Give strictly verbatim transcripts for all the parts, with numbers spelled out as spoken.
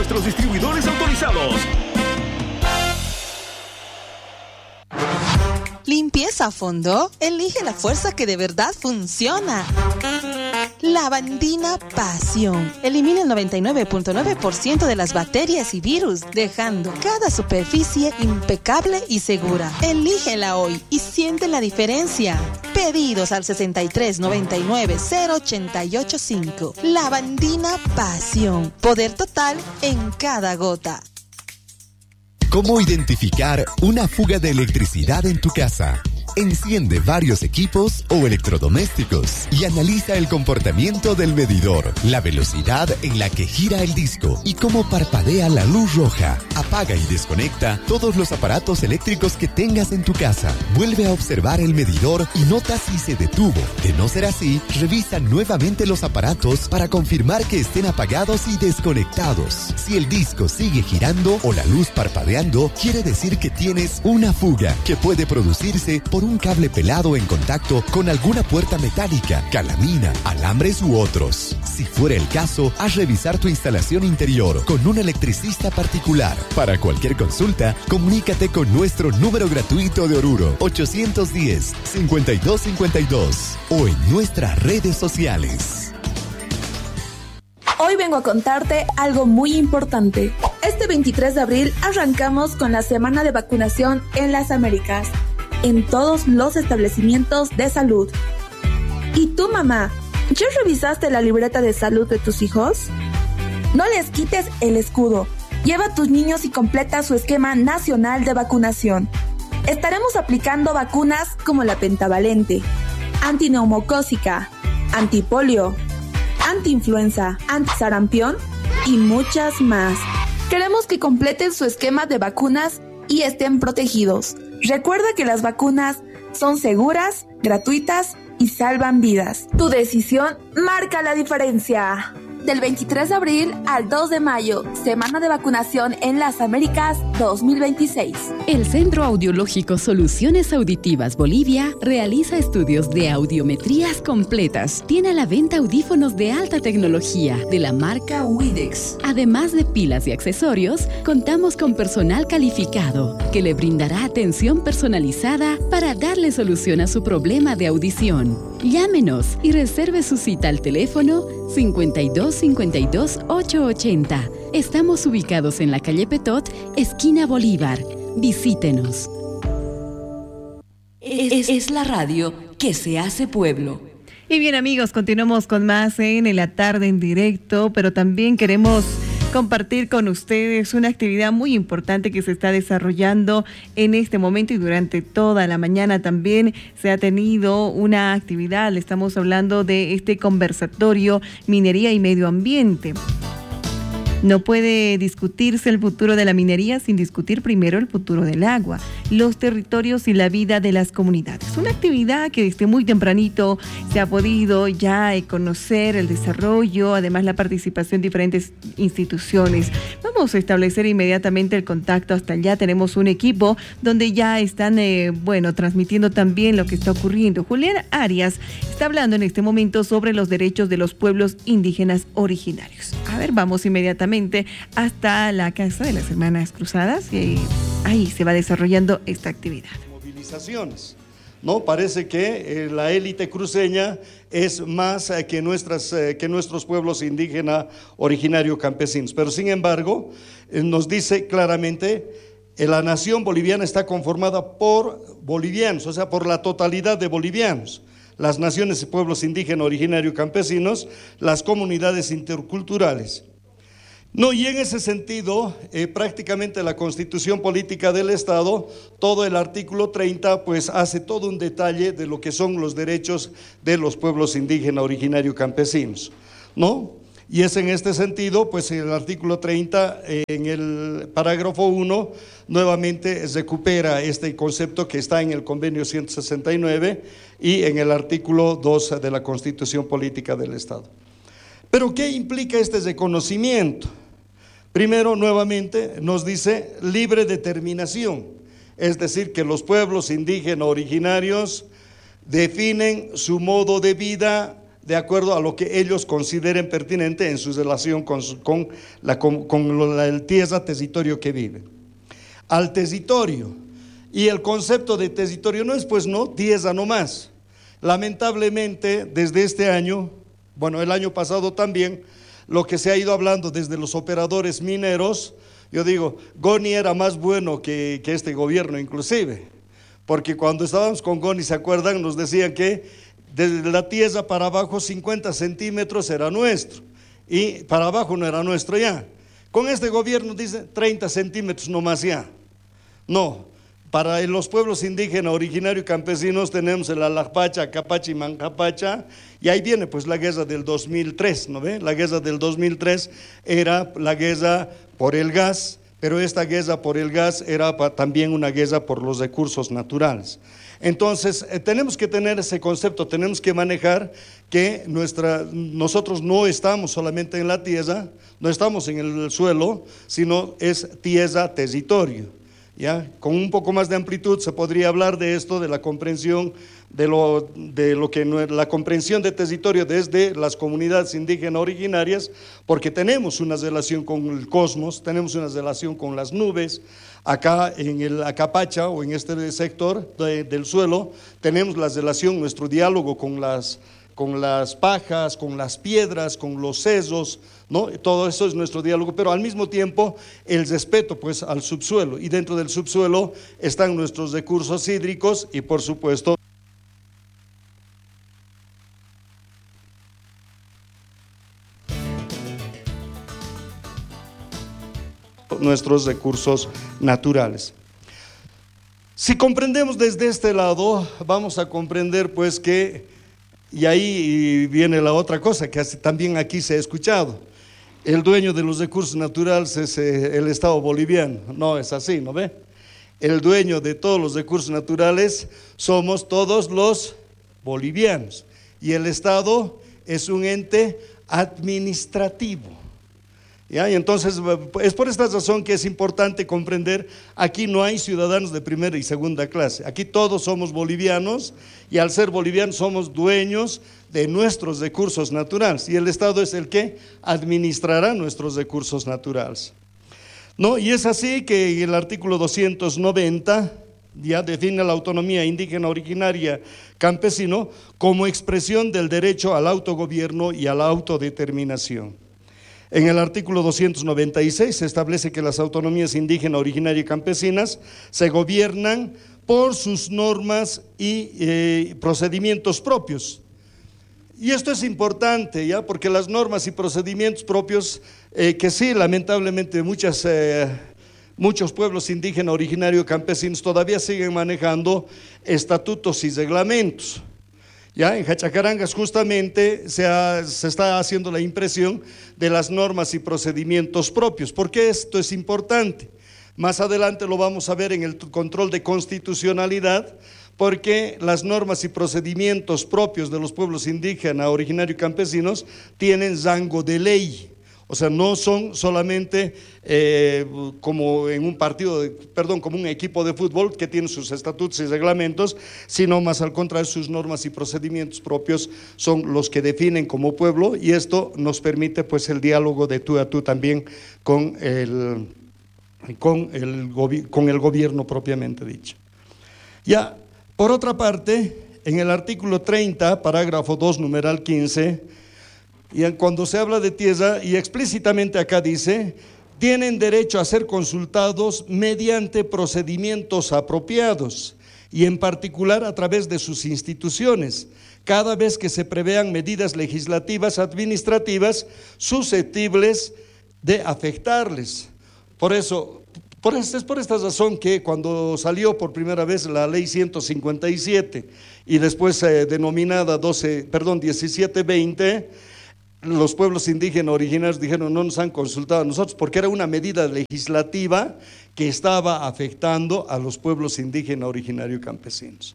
nuestros distribuidores autorizados. ¿Limpieza a fondo? Elige la fuerza que de verdad funciona. Lavandina Pasión. Elimina el noventa y nueve punto nueve por ciento de las bacterias y virus, dejando cada superficie impecable y segura. Elígela hoy y siente la diferencia. Pedidos al sesenta y tres noventa y nueve cero ochenta y ocho cinco. Lavandina Pasión. Poder total en cada gota. ¿Cómo identificar una fuga de electricidad en tu casa? Enciende varios equipos o electrodomésticos y analiza el comportamiento del medidor, la velocidad en la que gira el disco y cómo parpadea la luz roja. Apaga y desconecta todos los aparatos eléctricos que tengas en tu casa. Vuelve a observar el medidor y nota si se detuvo. De no ser así, revisa nuevamente los aparatos para confirmar que estén apagados y desconectados. Si el disco sigue girando o la luz parpadeando, quiere decir que tienes una fuga que puede producirse por un cable pelado en contacto con alguna puerta metálica, calamina, alambres u otros. Si fuera el caso, haz revisar tu instalación interior con un electricista particular. Para cualquier consulta, comunícate con nuestro número gratuito de Oruro ochocientos diez, cincuenta y dos cincuenta y dos o en nuestras redes sociales. Hoy vengo a contarte algo muy importante. Este veintitrés de abril arrancamos con la semana de vacunación en las Américas, en todos los establecimientos de salud. ¿Y tú, mamá, ya revisaste la libreta de salud de tus hijos? No les quites el escudo. Lleva a tus niños y completa su esquema nacional de vacunación. Estaremos aplicando vacunas como la pentavalente, antineumocócica, antipolio, antiinfluenza, antisarampión y muchas más. Queremos que completen su esquema de vacunas y estén protegidos. Recuerda que las vacunas son seguras, gratuitas y salvan vidas. Tu decisión marca la diferencia. Del veintitrés de abril al dos de mayo, Semana de Vacunación en las Américas dos mil veintiséis. El Centro Audiológico Soluciones Auditivas Bolivia realiza estudios de audiometrías completas. Tiene a la venta audífonos de alta tecnología de la marca Widex. Además de pilas y accesorios, contamos con personal calificado que le brindará atención personalizada para darle solución a su problema de audición. Llámenos y reserve su cita al teléfono cincuenta y dos cincuenta y dos ochocientos ochenta. Estamos ubicados en la calle Petot, esquina Bolívar. Visítenos. Es, es la radio que se hace pueblo. Y bien, amigos, continuamos con más en La Tarde en Directo, pero también queremos compartir con ustedes una actividad muy importante que se está desarrollando en este momento y durante toda la mañana también se ha tenido una actividad. Le estamos hablando de este conversatorio Minería y Medio Ambiente. No puede discutirse el futuro de la minería sin discutir primero el futuro del agua, los territorios y la vida de las comunidades. Una actividad que desde muy tempranito se ha podido ya conocer el desarrollo, además la participación de diferentes instituciones. Vamos a establecer inmediatamente el contacto hasta allá. Tenemos un equipo donde ya están, eh, bueno, transmitiendo también lo que está ocurriendo. Julián Arias está hablando en este momento sobre los derechos de los pueblos indígenas originarios. A ver, vamos inmediatamente hasta la Casa de las Hermanas Cruzadas y ahí se va desarrollando esta actividad. Movilizaciones, ¿no? Parece que eh, la élite cruceña es más eh, que, nuestras, eh, que nuestros pueblos indígenas originarios campesinos, pero sin embargo eh, nos dice claramente que la nación boliviana está conformada por bolivianos, o sea, por la totalidad de bolivianos. Las naciones y pueblos indígenas originarios campesinos, las comunidades interculturales. No, y en ese sentido, eh, prácticamente la Constitución Política del Estado, todo el artículo treinta, pues hace todo un detalle de lo que son los derechos de los pueblos indígenas originarios campesinos, ¿no? Y es en este sentido, pues el artículo treinta, eh, en el parágrafo uno, nuevamente recupera este concepto que está en el convenio ciento sesenta y nueve y en el artículo dos de la Constitución Política del Estado. Pero ¿qué implica este reconocimiento? Primero, nuevamente, nos dice libre determinación, es decir, que los pueblos indígenas originarios definen su modo de vida de acuerdo a lo que ellos consideren pertinente en su relación con, su, con, la, con, con la, el tierra, territorio que viven. Al territorio, y el concepto de territorio no es pues no, tierra nomás. Lamentablemente, desde este año, bueno, el año pasado también, lo que se ha ido hablando desde los operadores mineros, yo digo, Goni era más bueno que, que este gobierno inclusive, porque cuando estábamos con Goni, ¿se acuerdan? Nos decían que desde la tierra para abajo cincuenta centímetros era nuestro, y para abajo no era nuestro ya. Con este gobierno dice treinta centímetros nomás ya. No, para los pueblos indígenas originarios campesinos tenemos el Alajpacha, Capacha y Mancapacha, y ahí viene pues la guerra del dos mil tres, ¿no ve? La guerra del dos mil tres era la guerra por el gas, pero esta guerra por el gas era también una guerra por los recursos naturales. Entonces, eh, tenemos que tener ese concepto, tenemos que manejar que nuestra, nosotros no estamos solamente en la tierra, no estamos en el suelo, sino es tierra, territorio. ¿Ya? Con un poco más de amplitud se podría hablar de esto, de la comprensión de lo, de lo que la comprensión de territorio desde las comunidades indígenas originarias, porque tenemos una relación con el cosmos, tenemos una relación con las nubes. Acá en el Acapacha o en este sector de, del suelo tenemos la relación, nuestro diálogo con las, con las pajas, con las piedras, con los sesos, ¿no? Todo eso es nuestro diálogo, pero al mismo tiempo el respeto pues al subsuelo, y dentro del subsuelo están nuestros recursos hídricos y por supuesto nuestros recursos naturales. Si comprendemos desde este lado, vamos a comprender pues que, y ahí viene la otra cosa que también aquí se ha escuchado, el dueño de los recursos naturales es el Estado boliviano. No es así, ¿no ve? El dueño de todos los recursos naturales somos todos los bolivianos, y el Estado es un ente administrativo. ¿Ya? Y entonces es por esta razón que es importante comprender, aquí no hay ciudadanos de primera y segunda clase, aquí todos somos bolivianos, y al ser bolivianos somos dueños de nuestros recursos naturales, y el Estado es el que administrará nuestros recursos naturales, ¿no? Y es así que el artículo doscientos noventa ya define la autonomía indígena originaria campesino como expresión del derecho al autogobierno y a la autodeterminación. En el artículo doscientos noventa y seis se establece que las autonomías indígenas originarias y campesinas se gobiernan por sus normas y eh, procedimientos propios. Y esto es importante, ¿ya? Porque las normas y procedimientos propios, eh, que sí, lamentablemente muchas, eh, muchos pueblos indígenas originarios campesinos todavía siguen manejando estatutos y reglamentos. Ya en Hachacarangas justamente se, ha, se está haciendo la impresión de las normas y procedimientos propios. ¿Por qué esto es importante? Más adelante lo vamos a ver en el control de constitucionalidad, porque las normas y procedimientos propios de los pueblos indígenas, originarios y campesinos tienen rango de ley. O sea, no son solamente eh, como en un partido, de, perdón, como un equipo de fútbol que tiene sus estatutos y reglamentos, sino más al contrario, sus normas y procedimientos propios son los que definen como pueblo, y esto nos permite pues el diálogo de tú a tú también con el, con el, con el gobierno propiamente dicho. Ya, por otra parte, en el artículo treinta, parágrafo dos, numeral quince, y cuando se habla de tierra, y explícitamente acá dice, tienen derecho a ser consultados mediante procedimientos apropiados, y en particular a través de sus instituciones, cada vez que se prevean medidas legislativas administrativas susceptibles de afectarles. Por eso, por es por esta razón que cuando salió por primera vez la ley ciento cincuenta y siete y después eh, denominada doce, perdón, diecisiete veinte, los pueblos indígenas originarios dijeron no nos han consultado a nosotros, porque era una medida legislativa que estaba afectando a los pueblos indígenas originarios campesinos.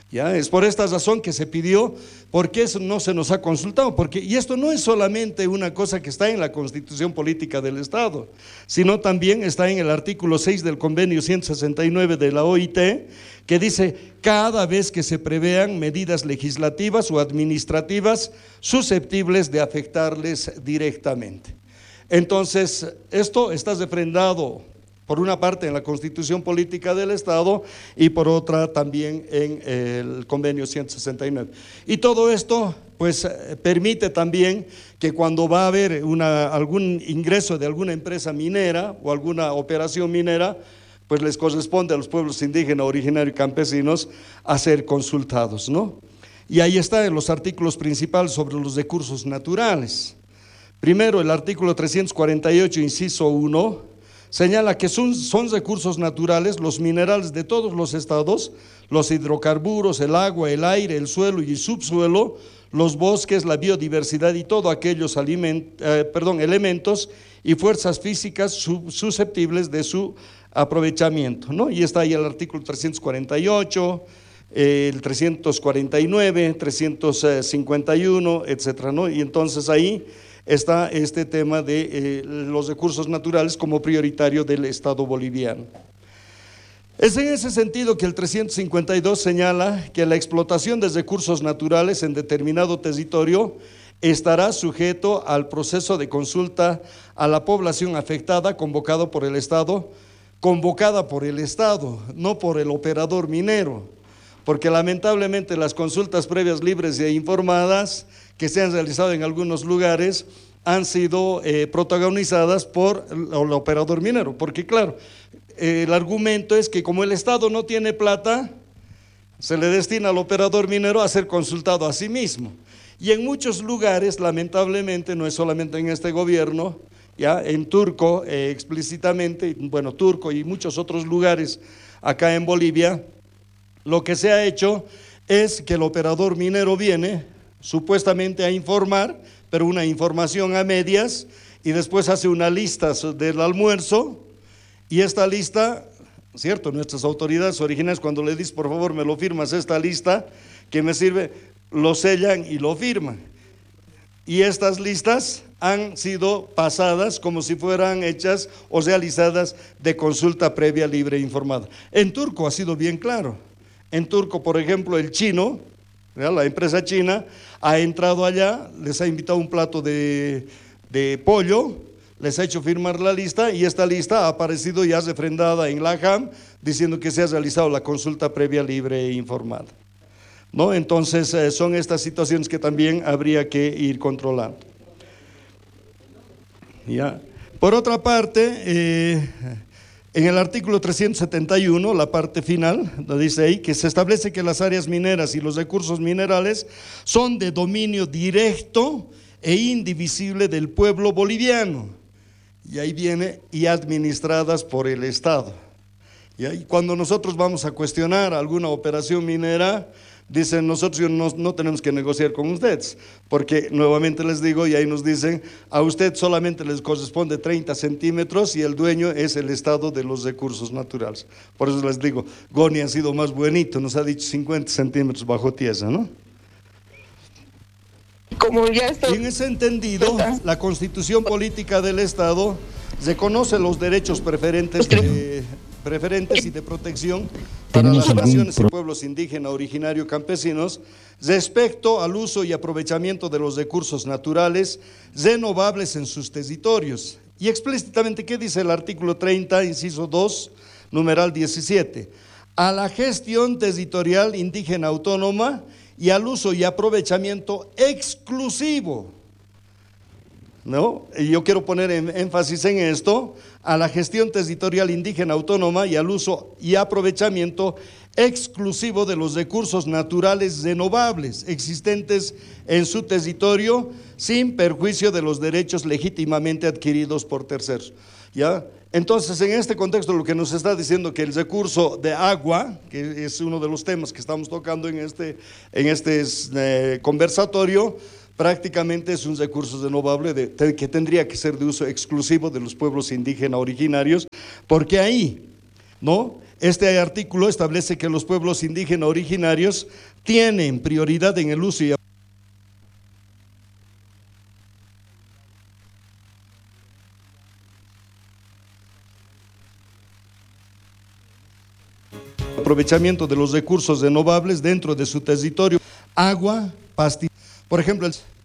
Ya, es por esta razón que se pidió, porque eso no se nos ha consultado, porque, y esto no es solamente una cosa que está en la Constitución Política del Estado, sino también está en el artículo seis del convenio ciento sesenta y nueve de la O I T, que dice: cada vez que se prevean medidas legislativas o administrativas susceptibles de afectarles directamente. Entonces, esto está refrendado por una parte en la Constitución Política del Estado y por otra también en el convenio ciento sesenta y nueve. Y todo esto pues permite también que cuando va a haber una, algún ingreso de alguna empresa minera o alguna operación minera, pues les corresponde a los pueblos indígenas, originarios y campesinos a ser consultados, ¿no? Y ahí están los artículos principales sobre los recursos naturales. Primero, el artículo trescientos cuarenta y ocho, inciso uno, señala que son, son recursos naturales los minerales de todos los estados, los hidrocarburos, el agua, el aire, el suelo y el subsuelo, los bosques, la biodiversidad y todos aquellos aliment, eh, perdón, elementos y fuerzas físicas susceptibles de su aprovechamiento, ¿no? Y está ahí el artículo trescientos cuarenta y ocho, eh, el trescientos cuarenta y nueve, trescientos cincuenta y uno, etcétera, ¿no? Y entonces ahí está este tema de eh, los recursos naturales como prioritario del Estado boliviano. Es en ese sentido que el trescientos cincuenta y dos señala que la explotación de recursos naturales en determinado territorio estará sujeto al proceso de consulta a la población afectada convocado por el Estado, convocada por el Estado, no por el operador minero, porque lamentablemente las consultas previas libres e informadas que se han realizado en algunos lugares han sido eh, protagonizadas por el, el operador minero, porque claro, eh, el argumento es que como el Estado no tiene plata, se le destina al operador minero a ser consultado a sí mismo. Y en muchos lugares, lamentablemente, no es solamente en este gobierno, ya en Turco eh, explícitamente, bueno, Turco y muchos otros lugares acá en Bolivia, lo que se ha hecho es que el operador minero viene supuestamente a informar, pero una información a medias, y después hace una lista del almuerzo, y esta lista, cierto, nuestras autoridades originales cuando le dicen por favor me lo firmas esta lista, que me sirve, lo sellan y lo firman, y estas listas han sido pasadas como si fueran hechas o realizadas de consulta previa, libre e informada. En Turco ha sido bien claro, en Turco por ejemplo el chino, la empresa china ha entrado allá, les ha invitado un plato de, de pollo, les ha hecho firmar la lista y esta lista ha aparecido ya refrendada en la J A M diciendo que se ha realizado la consulta previa, libre e informada, ¿no? Entonces eh, son estas situaciones que también habría que ir controlando. ¿Ya? Por otra parte, eh, en el artículo trescientos setenta y uno, la parte final, dice ahí que se establece que las áreas mineras y los recursos minerales son de dominio directo e indivisible del pueblo boliviano, y ahí viene, y administradas por el Estado. Y ahí, cuando nosotros vamos a cuestionar alguna operación minera, dicen nosotros no, no tenemos que negociar con ustedes, porque nuevamente les digo, y ahí nos dicen, a usted solamente les corresponde treinta centímetros y el dueño es el Estado de los recursos naturales. Por eso les digo, Goni ha sido más buenito, nos ha dicho cincuenta centímetros bajo tierra, ¿no? Como ya está... Y en ese entendido, la Constitución Política del Estado reconoce los derechos preferentes de... preferentes y de protección para las naciones y pueblos indígenas, originarios, campesinos, respecto al uso y aprovechamiento de los recursos naturales renovables en sus territorios. Y explícitamente, ¿qué dice el artículo treinta, inciso dos, numeral diecisiete? A la gestión territorial indígena autónoma y al uso y aprovechamiento exclusivo, ¿no? Y yo quiero poner en, énfasis en esto, a la gestión territorial indígena autónoma y al uso y aprovechamiento exclusivo de los recursos naturales renovables existentes en su territorio, sin perjuicio de los derechos legítimamente adquiridos por terceros. ¿Ya? Entonces, en este contexto, lo que nos está diciendo que el recurso de agua, que es uno de los temas que estamos tocando en este, en este eh, conversatorio, prácticamente es un recurso renovable de, de, que tendría que ser de uso exclusivo de los pueblos indígenas originarios, porque ahí, ¿no? Este artículo establece que los pueblos indígenas originarios tienen prioridad en el uso y aprovechamiento de los recursos renovables dentro de su territorio, agua, pastizales. Por ejemplo, el